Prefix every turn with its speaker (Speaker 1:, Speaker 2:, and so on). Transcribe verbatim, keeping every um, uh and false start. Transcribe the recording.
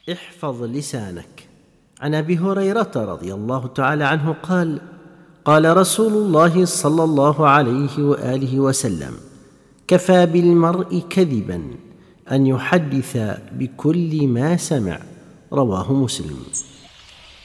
Speaker 1: احفظ لسانك. عن أبي هريرة رضي الله تعالى عنه قال: قال رسول الله صلى الله عليه وآله وسلم: كفى بالمرء كذبا أن يحدث بكل ما سمع. رواه مسلم.